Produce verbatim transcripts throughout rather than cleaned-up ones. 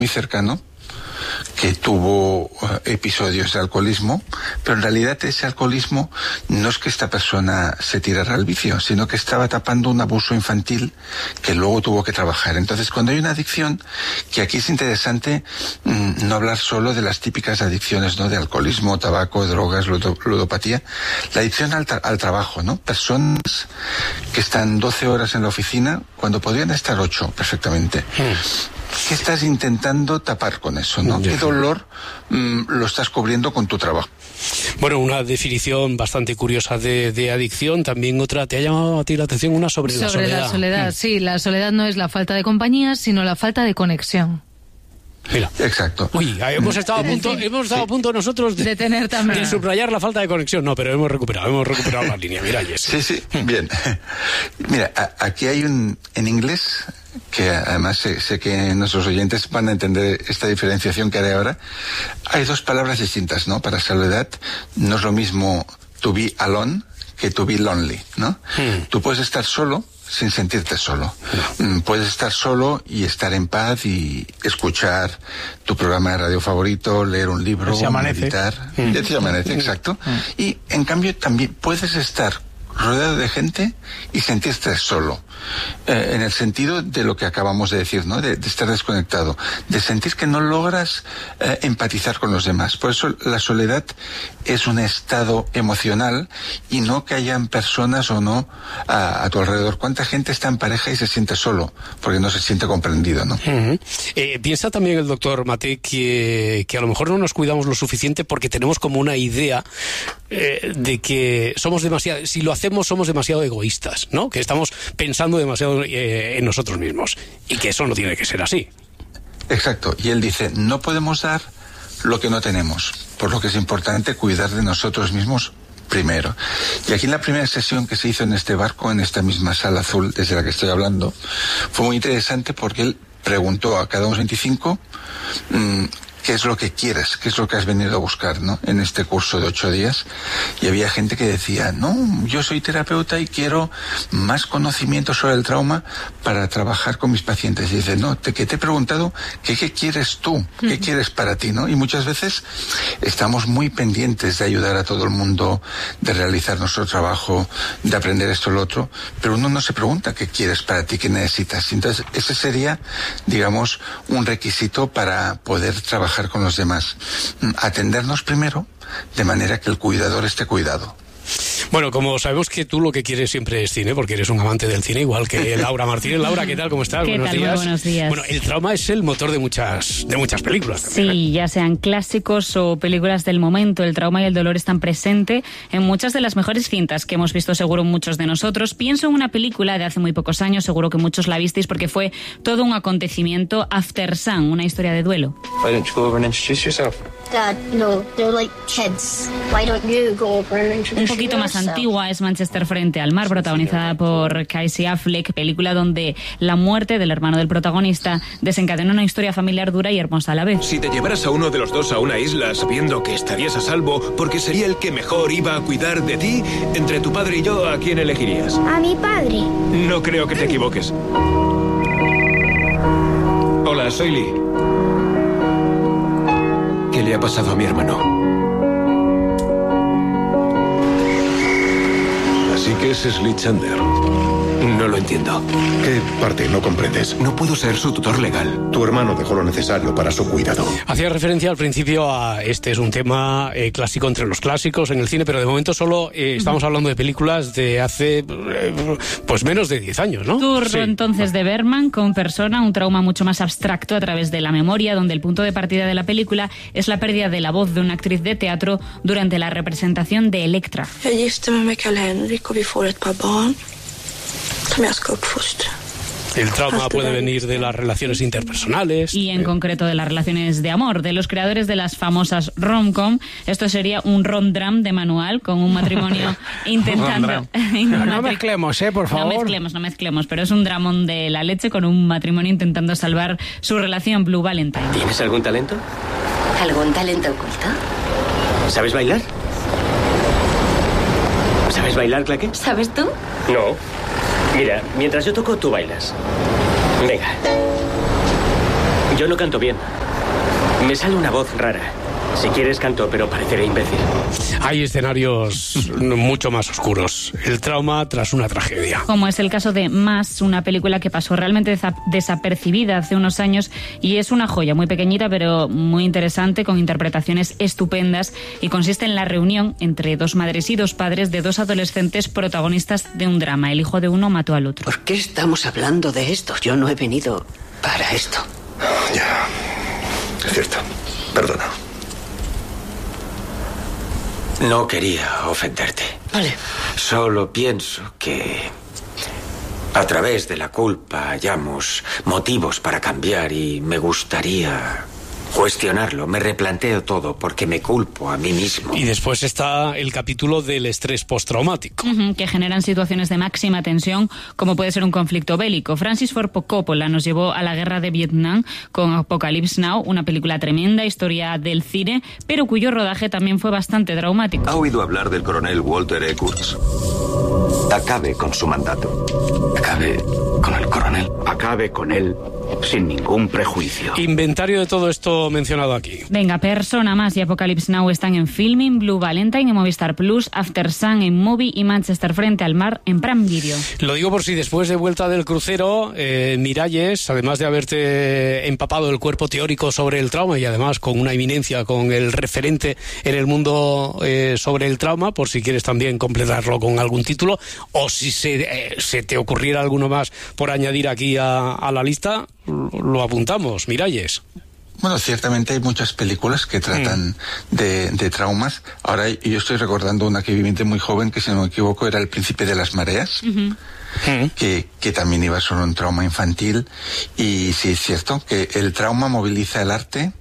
muy cercano que tuvo uh, episodios de alcoholismo, pero en realidad ese alcoholismo no es que esta persona se tirara al vicio, sino que estaba tapando un abuso infantil que luego tuvo que trabajar. Entonces, cuando hay una adicción, que aquí es interesante mmm, no hablar solo de las típicas adicciones, ¿no?, de alcoholismo, tabaco, drogas, ludopatía, la adicción al, tra- al trabajo, ¿no? Personas que están doce horas en la oficina cuando podrían estar ocho perfectamente. Mm. ¿Qué estás intentando tapar con eso, no? ¿Qué dolor mmm, lo estás cubriendo con tu trabajo? Bueno, una definición bastante curiosa de, de adicción. También otra, ¿te ha llamado a ti la atención? Una sobre, sobre la soledad. Sobre la soledad, mm. sí. La soledad no es la falta de compañía, sino la falta de conexión. Mira. Exacto. Uy, hemos estado a punto, hemos estado sí. a punto nosotros de, de tener también de subrayar la falta de conexión. No, pero hemos recuperado, hemos recuperado la línea. Mira, Jess. Sí, sí, bien. Mira, a, aquí hay un, en inglés, que además sé, sé que nuestros oyentes van a entender esta diferenciación que haré ahora. Hay dos palabras distintas, ¿no? Para soledad no es lo mismo to be alone que to be lonely, ¿no? Hmm. Tú puedes estar solo sin sentirte solo. No. Puedes estar solo y estar en paz y escuchar tu programa de radio favorito, leer un libro, meditar. Mm. Ya te amanece, exacto. Mm. Y en cambio también puedes estar rodeado de gente y sentirte solo, eh, en el sentido de lo que acabamos de decir, ¿no? De, de estar desconectado, de sentir que no logras eh, empatizar con los demás. Por eso la soledad es un estado emocional y no que hayan personas o no a, a tu alrededor. ¿Cuánta gente está en pareja y se siente solo? Porque no se siente comprendido, ¿no? Uh-huh. Eh, piensa también el doctor Mate que, que a lo mejor no nos cuidamos lo suficiente porque tenemos como una idea eh, de que somos demasiado, si lo hacemos somos demasiado egoístas, ¿no? Que estamos pensando demasiado eh, en nosotros mismos y que eso no tiene que ser así. Exacto. Y él dice, no podemos dar lo que no tenemos, por lo que es importante cuidar de nosotros mismos primero. Y aquí en la primera sesión que se hizo en este barco, en esta misma sala azul desde la que estoy hablando, fue muy interesante porque él preguntó a cada uno de los veinticinco mmm, qué es lo que quieres, qué es lo que has venido a buscar, ¿no?, en este curso de ocho días. Y había gente que decía, no, yo soy terapeuta y quiero más conocimiento sobre el trauma para trabajar con mis pacientes. Y dice, no, te, que te he preguntado que qué quieres tú, qué quieres para ti, ¿no? Y muchas veces estamos muy pendientes de ayudar a todo el mundo, de realizar nuestro trabajo, de aprender esto o lo otro, pero uno no se pregunta qué quieres para ti, qué necesitas. Entonces, ese sería, digamos, un requisito para poder trabajar con los demás. Atendernos primero, de manera que el cuidador esté cuidado. Bueno, como sabemos que tú lo que quieres siempre es cine, porque eres un amante del cine, igual que Laura Martínez. Laura, ¿qué tal? ¿Cómo estás? ¿Qué Buenos tal? días. Muy buenos días. Bueno, el trauma es el motor de muchas, de muchas películas. Sí, ¿eh? Ya sean clásicos o películas del momento, el trauma y el dolor están presentes en muchas de las mejores cintas que hemos visto seguro muchos de nosotros. Pienso en una película de hace muy pocos años, seguro que muchos la visteis porque fue todo un acontecimiento, After Sun, una historia de duelo. Why don't you go over and introduce yourself? Dad, no, they're like kids. Why don't you go over and introduce Un poquito más yourself? antigua es Manchester frente al mar, protagonizada por Casey Affleck, película donde la muerte del hermano del protagonista desencadena una historia familiar dura y hermosa a la vez. Si te llevaras a uno de los dos a una isla sabiendo que estarías a salvo porque sería el que mejor iba a cuidar de ti, entre tu padre y yo, ¿a quién elegirías? A mi padre. No creo que te equivoques. Hola, soy Lee. ¿Qué le ha pasado a mi hermano? Así que ese es Lee Chandler. No lo entiendo. ¿Qué parte no comprendes? No puedo ser su tutor legal. Tu hermano dejó lo necesario para su cuidado. Hacía referencia al principio a este es un tema eh, clásico entre los clásicos en el cine, pero de momento solo eh, estamos hablando de películas de hace eh, pues menos de diez años, ¿no? Turro Sí. entonces de Bergman con Persona, un trauma mucho más abstracto a través de la memoria, donde el punto de partida de la película es la pérdida de la voz de una actriz de teatro durante la representación de Electra. Jag gifte mig med Karl Henrik och vi får ett par barn som jag ska uppfostra. El trauma puede venir de las relaciones interpersonales. Y en concreto de las relaciones de amor, de los creadores de las famosas rom-com. Esto sería un rom-dram de manual con un matrimonio intentando... no, no mezclemos, ¿eh? Por favor. No mezclemos, no mezclemos, pero es un dramón de la leche con un matrimonio intentando salvar su relación. Blue Valentine. ¿Tienes algún talento? ¿Algún talento oculto? ¿Sabes bailar? ¿Sabes bailar, claque? ¿Sabes tú? No. Mira, mientras yo toco, tú bailas. Venga. Yo no canto bien. Me sale una voz rara. Si quieres canto, pero pareceré imbécil. Hay escenarios mucho más oscuros. El trauma tras una tragedia. Como es el caso de Más, una película que pasó realmente desapercibida hace unos años y es una joya muy pequeñita pero muy interesante, con interpretaciones estupendas, y consiste en la reunión entre dos madres y dos padres de dos adolescentes protagonistas de un drama. El hijo de uno mató al otro. ¿Por qué estamos hablando de esto? Yo no he venido para esto. Ya, es cierto. Perdona. No quería ofenderte. Vale. Solo pienso que a través de la culpa hallamos motivos para cambiar y me gustaría cuestionarlo. Me replanteo todo porque me culpo a mí mismo. Y después está el capítulo del estrés postraumático. Uh-huh, que generan situaciones de máxima tensión, como puede ser un conflicto bélico. Francis Ford Coppola nos llevó a la guerra de Vietnam con Apocalypse Now, una película tremenda, historia del cine, pero cuyo rodaje también fue bastante traumático. ¿Ha oído hablar del coronel Walter E. Kurtz? Acabe con su mandato. Acabe con el coronel. Acabe con él sin ningún prejuicio. Inventario de todo esto mencionado aquí. Venga, Persona Más y Apocalypse Now están en Filming, Blue Valentine en Movistar Plus, After Sun en Movie y Manchester Frente al Mar en Prime Video. Lo digo por si después de vuelta del crucero, eh, Miralles, además de haberte empapado el cuerpo teórico sobre el trauma y además con una eminencia, con el referente en el mundo eh, sobre el trauma, por si quieres también completarlo con algún título, o si se, eh, se te ocurriera alguno más por añadir aquí a, a la lista, lo apuntamos, Miralles. Bueno, ciertamente hay muchas películas que tratan mm. de, de traumas. Ahora yo estoy recordando una que vi muy joven, que si no me equivoco era El Príncipe de las Mareas, uh-huh. que, que también iba sobre un trauma infantil. Y sí es cierto que el trauma moviliza el arte,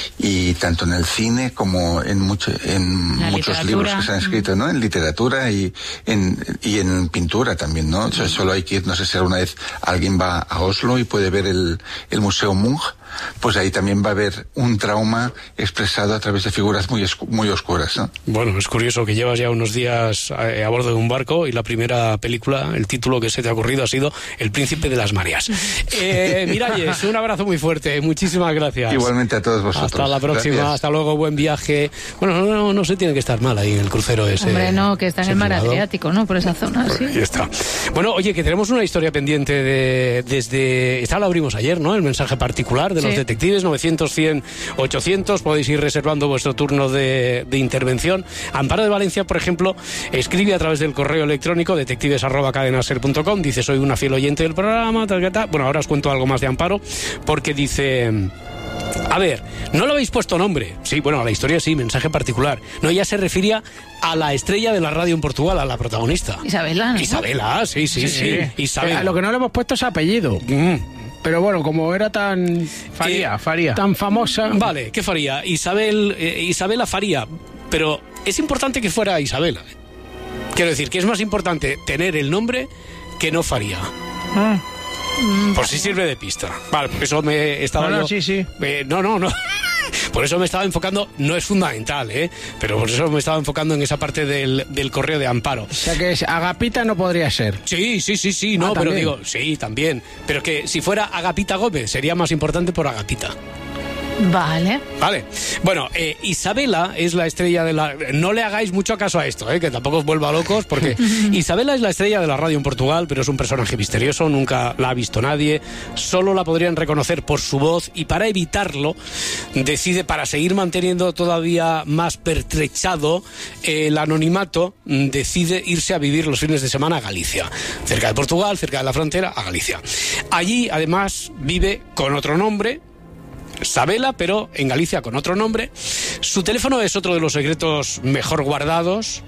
y tanto en el cine como en, mucho, en muchos libros que se han escrito, ¿no? En literatura y en, y en pintura también, ¿no? O sea, solo hay que ir, no sé si alguna vez alguien va a Oslo y puede ver el, el Museo Munch, pues ahí también va a haber un trauma expresado a través de figuras muy, muy oscuras, ¿no? Bueno, es curioso que llevas ya unos días a, a bordo de un barco y la primera película, el título que se te ha ocurrido ha sido El Príncipe de las Mareas. Eh, Miralles, un abrazo muy fuerte, muchísimas gracias. Igualmente a todos vosotros. Hasta la próxima, gracias. Hasta luego, buen viaje. Bueno, no, no, no se tiene que estar mal ahí en el crucero ese. Hombre, no, que está en el mar Adriático, ¿no? Por esa zona, pues sí. Ahí está. Bueno, oye, que tenemos una historia pendiente de desde... Esta la abrimos ayer, ¿no? El mensaje particular de sí. los detectives, novecientos, cien, ochocientos. Podéis ir reservando vuestro turno de, de intervención. Amparo de Valencia, por ejemplo, escribe a través del correo electrónico detectives arroba cadenaser punto com. Dice, soy una fiel oyente del programa, tal, tal, tal. Bueno, ahora os cuento algo más de Amparo, porque dice... A ver, no le habéis puesto nombre. Sí, bueno, a la historia sí, mensaje particular. No, ella se refería a la estrella de la radio en Portugal, a la protagonista. Isabela, ¿no? Isabela, sí, sí, sí. sí. Isabela. Eh, lo que no le hemos puesto es apellido. Mm. Pero bueno, como era tan... Faría, eh, Faría. Tan famosa... Vale, ¿qué Faría? Isabel, eh, Isabela Faría. Pero es importante que fuera Isabela. Quiero decir, que es más importante tener el nombre que no Faría. Ah. Por si sirve de pista. Vale, por eso me estaba... No, no, yo, sí, sí. Eh, no, no, no. Por eso me estaba enfocando, no es fundamental, ¿eh? Pero por eso me estaba enfocando en esa parte del, del correo de Amparo. O sea que Agapita no podría ser. Sí, sí, sí, sí, no, ah, pero digo, sí, también. Pero que si fuera Agapita Gómez sería más importante por Agapita. Vale. Vale. Bueno, eh, Isabela es la estrella de la... No le hagáis mucho caso a esto, eh, que tampoco os vuelva locos, porque Isabela es la estrella de la radio en Portugal, pero es un personaje misterioso, nunca la ha visto nadie, solo la podrían reconocer por su voz, y para evitarlo, decide, para seguir manteniendo todavía más pertrechado eh, el anonimato, decide irse a vivir los fines de semana a Galicia, cerca de Portugal, cerca de la frontera, a Galicia. Allí, además, vive con otro nombre, Sabela, pero en Galicia con otro nombre. Su teléfono es otro de los secretos mejor guardados,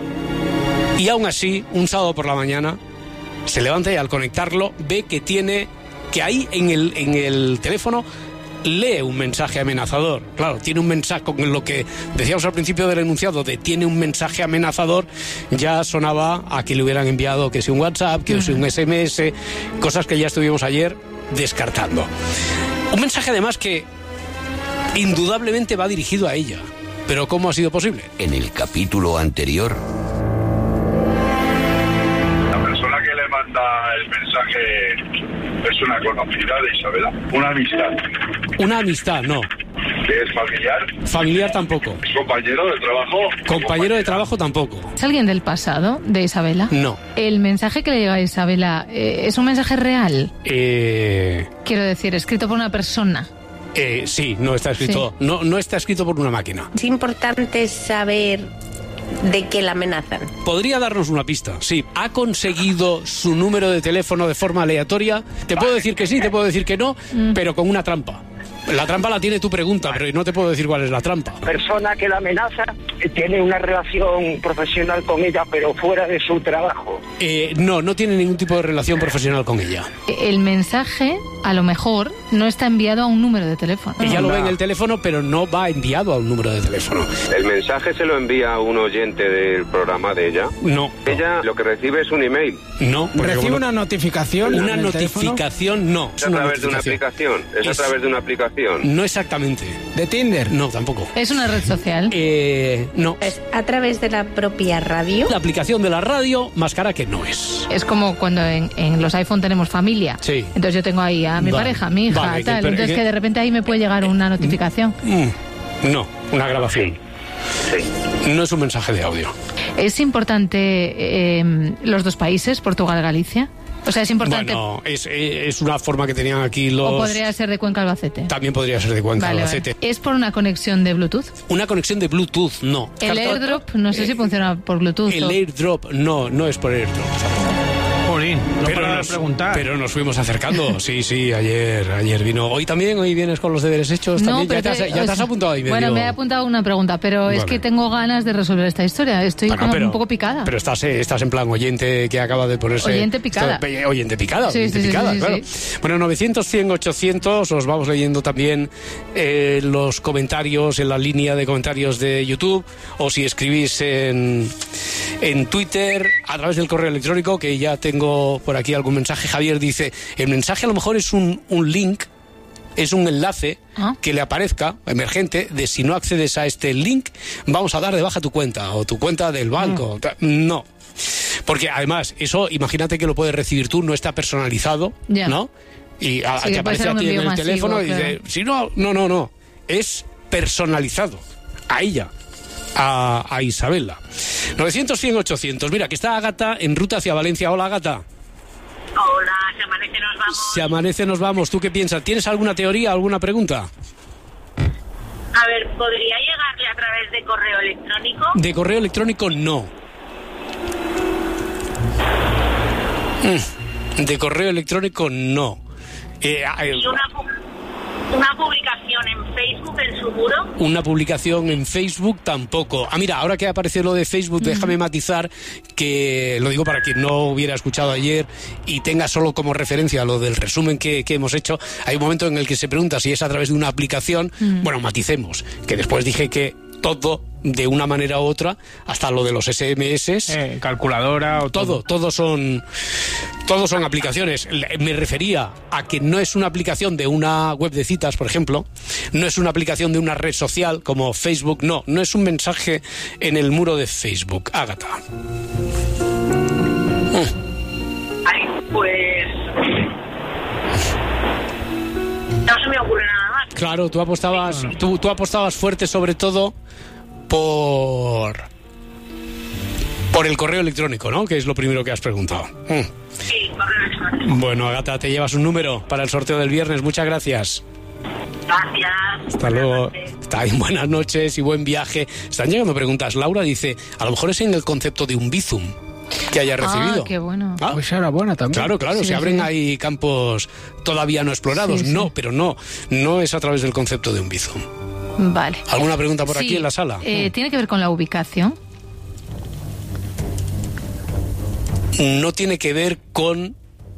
y aún así, un sábado por la mañana se levanta y al conectarlo ve que tiene, que ahí en el, en el teléfono lee un mensaje amenazador. Claro, tiene un mensaje, con lo que decíamos al principio del enunciado de tiene un mensaje amenazador, ya sonaba a que le hubieran enviado que si un WhatsApp, que si un S M S, cosas que ya estuvimos ayer descartando. Un mensaje además que indudablemente va dirigido a ella. ¿Pero cómo ha sido posible? En el capítulo anterior... La persona que le manda el mensaje es una conocida de Isabela, una amistad. Una amistad, no. ¿Es familiar? Familiar tampoco. ¿Es compañero de trabajo? Compañero de trabajo tampoco. ¿Es alguien del pasado de Isabela? No. ¿El mensaje que le llega a Isabela eh, es un mensaje real? Eh... Quiero decir, escrito por una persona. Eh, sí, no está escrito, sí. no, no está escrito por una máquina. Es importante saber de qué la amenazan. Podría darnos una pista, sí. ¿Ha conseguido su número de teléfono de forma aleatoria? Te puedo decir que sí, te puedo decir que no, mm. pero con una trampa. La trampa la tiene tu pregunta, pero no te puedo decir cuál es la trampa. La persona que la amenaza tiene una relación profesional con ella, pero fuera de su trabajo. Eh, no, no tiene ningún tipo de relación profesional con ella. El mensaje, a lo mejor, no está enviado a un número de teléfono. Ella lo ve en el teléfono, pero no va enviado a un número de teléfono. ¿El mensaje se lo envía a un oyente del programa de ella? No. Ella lo que recibe es un email. No. ¿Recibe una notificación? Una notificación, no. ¿Es a través de una aplicación? ¿Es a través de una aplicación? No exactamente. ¿De Tinder? No, tampoco. ¿Es una red social? Eh, no. ¿Es a través de la propia radio? La aplicación de la radio, más cara que no es. Es como cuando en, en los iPhone tenemos familia. Sí. Entonces yo tengo ahí a mi vale. pareja, a mi hija, vale, tal. Que, Entonces que... que de repente ahí me puede llegar una notificación. Mm, no, una grabación. Sí. No es un mensaje de audio. ¿Es importante eh, los dos países, Portugal y Galicia? O sea, es importante... Bueno, es, es una forma que tenían aquí los... ¿O podría ser de Cuenca Albacete? También podría ser de Cuenca vale, Albacete. Vale. ¿Es por una conexión de Bluetooth? Una conexión de Bluetooth, no. ¿El Carta... airdrop? No sé eh, si funciona por Bluetooth. El o... airdrop, no, no es por airdrop. Jolín, no pero para nos, preguntar. Pero nos fuimos acercando. Sí, sí, ayer ayer vino. Hoy también, hoy vienes con los deberes hechos. No, también. Ya, te has, ya te has apuntado ahí medio... Bueno, me he apuntado una pregunta, pero vale. es que tengo ganas de resolver esta historia. Estoy bueno, como pero, un poco picada. Pero estás, estás en plan oyente que acaba de ponerse... Oyente picada. Esto, oyente picada, sí, oyente sí, picada, sí, sí, claro. Sí. Bueno, novecientos, cien, ochocientos, os vamos leyendo también eh, los comentarios en la línea de comentarios de YouTube, o si escribís en, en Twitter, a través del correo electrónico, que ya tengo por aquí algún mensaje. Javier dice, el mensaje a lo mejor es un, un link, es un enlace ¿Ah? que le aparezca emergente de si no accedes a este link, vamos a dar de baja tu cuenta o tu cuenta del banco. Mm. No. Porque además, eso, imagínate que lo puedes recibir tú, no está personalizado, yeah. ¿no? Y a, sí, que aparece a ti en el masivo, teléfono y claro. dice, si no, no, no, no. Es personalizado. A ella. A, a Isabela. novecientos, cien, ochocientos. Mira, que está Ágata en ruta hacia Valencia. Hola, Ágata. Hola, se amanece, nos vamos. Se amanece, nos vamos. ¿Tú qué piensas? ¿Tienes alguna teoría, alguna pregunta? A ver, ¿podría llegarle a través de correo electrónico? De correo electrónico, no. De correo electrónico, no. Eh, eh, ¿Y una, una publicación en Facebook, en su muro? Una publicación en Facebook tampoco. Ah, mira, ahora que aparece lo de Facebook, uh-huh. déjame matizar que, lo digo para quien no hubiera escuchado ayer y tenga solo como referencia lo del resumen que, que hemos hecho, hay un momento en el que se pregunta si es a través de una aplicación. Uh-huh. Bueno, maticemos, que después dije que todo, de una manera u otra, hasta lo de los ese eme ese, eh, calculadora o todo, todo, todo son, todos son aplicaciones. Me refería a que no es una aplicación de una web de citas, por ejemplo, no es una aplicación de una red social como Facebook, no, no es un mensaje en el muro de Facebook. Ágata. Ay, pues no se me ocurre nada más. Claro, tú apostabas, tú, tú apostabas fuerte sobre todo por por el correo electrónico, ¿no? Que es lo primero que has preguntado. Mm. Sí, correo electrónico. Bueno, Ágata, te llevas un número para el sorteo del viernes. Muchas gracias. Gracias. Hasta luego. Está bien, buenas noches y buen viaje. Están llegando preguntas. Laura dice, a lo mejor es en el concepto de un bizum que haya recibido. Ah, qué bueno. ¿Ah? Pues era buena también. Claro, claro, sí, se abren sí. ahí campos todavía no explorados. Sí, no, sí. pero no, no es a través del concepto de un bizum. Vale. ¿Alguna pregunta por sí, aquí en la sala? Eh, ¿Tiene que ver con la ubicación? No tiene que ver con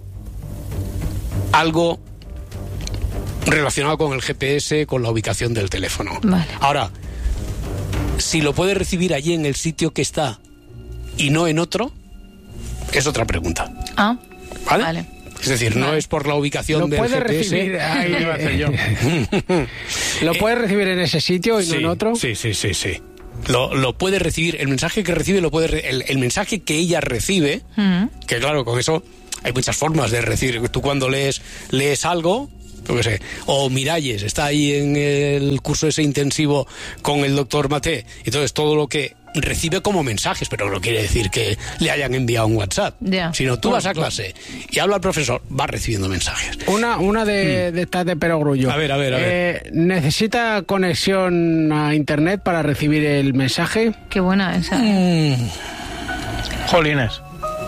algo relacionado con el ge pe ese, con la ubicación del teléfono. Vale. Ahora, si lo puede recibir allí en el sitio que está y no en otro, es otra pregunta. Ah, ¿vale? vale. Es decir, no es por la ubicación lo del puede ge pe ese. Recibir, ahí iba a hacer yo. ¿Lo puede recibir en ese sitio y sí, no en otro? Sí, sí, sí, sí. Lo, lo puede recibir, el mensaje que recibe lo puede re, el, el mensaje que ella recibe, uh-huh. que claro, con eso hay muchas formas de recibir. Tú cuando lees lees algo yo qué sé, o Miralles está ahí en el curso ese intensivo con el doctor Maté, entonces todo lo que recibe como mensajes, pero no quiere decir que le hayan enviado un WhatsApp, yeah. sino tú vas a clase y habla el profesor, vas recibiendo mensajes. Una, una de, mm. de estas de perogrullo. A ver, a ver, a ver. Eh, ¿Necesita conexión a internet para recibir el mensaje? Qué buena esa. Mm. Jolines.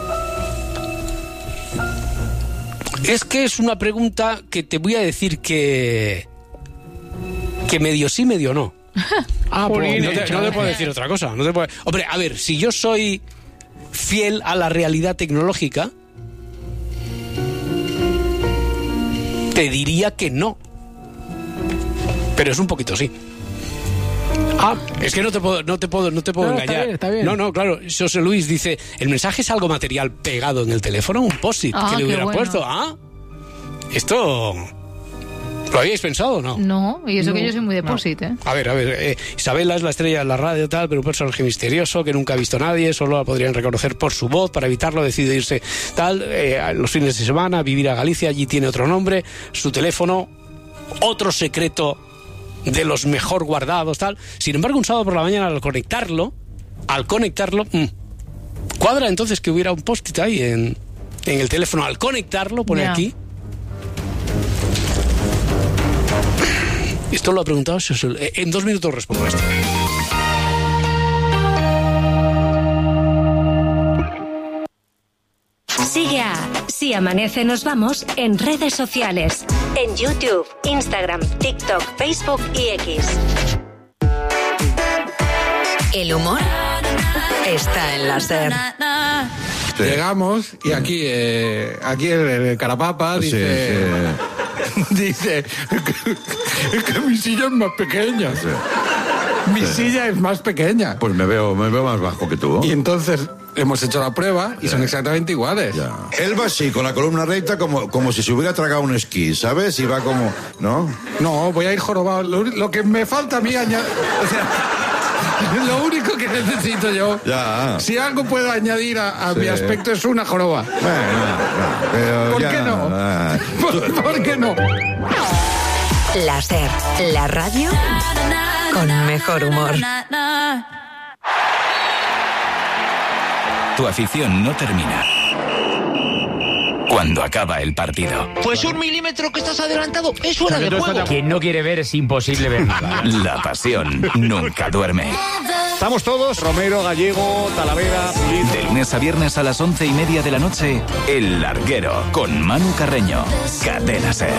Es que es una pregunta que te voy a decir que que medio sí, medio no. Ah, pues no te, no te puedo decir otra cosa. No te puedo... Hombre, a ver, si yo soy fiel a la realidad tecnológica, te diría que no. Pero es un poquito sí. Ah, es que no te puedo, no te puedo, no te puedo no, engañar. Está bien, está bien. No, no, claro. José Luis dice, ¿el mensaje es algo material pegado en el teléfono? Un post-it ah, que le hubiera bueno. puesto. Ah, esto... ¿Lo habíais pensado o no? No, y eso no, que yo soy muy de no. post-it, ¿eh? A ver, a ver, eh, Isabela es la estrella de la radio tal, pero un personaje misterioso que nunca ha visto a nadie, solo la podrían reconocer por su voz. Para evitarlo decide irse tal, eh, a los fines de semana, vivir a Galicia, allí tiene otro nombre, su teléfono, otro secreto de los mejor guardados, tal. Sin embargo, un sábado por la mañana al conectarlo, al conectarlo, mmm, cuadra entonces que hubiera un post-it ahí en, en el teléfono. Al conectarlo, pone yeah. aquí. Esto lo ha preguntado en dos minutos respondo a esto. Sigue a Si Amanece Nos Vamos en redes sociales, en YouTube, Instagram, TikTok, Facebook y X. El humor está en la SER. Sí. Llegamos y aquí eh, aquí el, el Carapapa dice sí, sí. dice es que mi silla es más pequeña. Sí. Mi sí. silla es más pequeña. Pues me veo me veo más bajo que tú. Y entonces hemos hecho la prueba y yeah. son exactamente iguales. Yeah. Él va así, con la columna recta, como, como si se hubiera tragado un esquí, ¿sabes? Y va como... ¿No? No, voy a ir jorobado. Lo, lo que me falta a mí añadir... O sea, lo único que necesito yo, ya. si algo puedo añadir a, a sí. mi aspecto, es una joroba. Bueno, no, pero ¿Por ya, qué no? Ah. ¿Por, ¿Por qué no? La SER, la radio con mejor humor. Tu afición no termina cuando acaba el partido. Pues un milímetro que estás adelantado es fuera de juego. Quien no quiere ver es imposible ver nada. La pasión nunca duerme. Estamos todos, Romero, Gallego, Talavera, Pulido. De lunes a viernes a las once y media de la noche, El Larguero, con Manu Carreño. Cadena SER.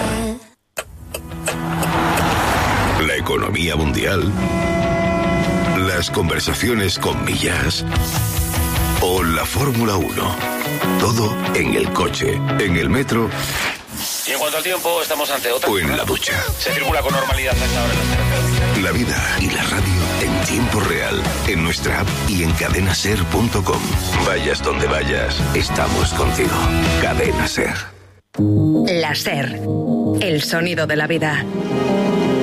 La economía mundial, las conversaciones con millas o la Fórmula uno. Todo en el coche, en el metro. Y en cuanto al tiempo, estamos ante otra. O en la ducha. Se circula con normalidad hasta ahora en las carreteras. La vida y la radio en tiempo real, en nuestra app y en cadena ser punto com. Vayas donde vayas, estamos contigo. Cadena SER. La SER, el sonido de la vida.